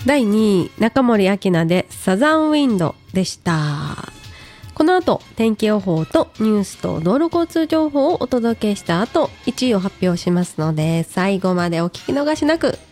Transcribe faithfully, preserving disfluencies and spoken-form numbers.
だいにい中森明菜でサザンウィンドでした。この後天気予報とニュースと道路交通情報をお届けした後いちいを発表しますので、最後までお聞き逃しなく